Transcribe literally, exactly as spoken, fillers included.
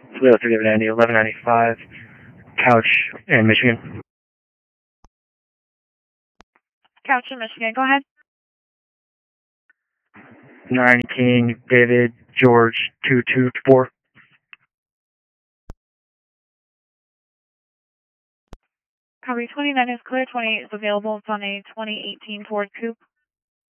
Toledo three ninety, eleven ninety-five, Couch in Michigan. Couch in Michigan, go ahead. nine King, David, George, two two four. Copy, twenty-nine is clear, twenty-eight is available. It's on a twenty eighteen Ford Coupe.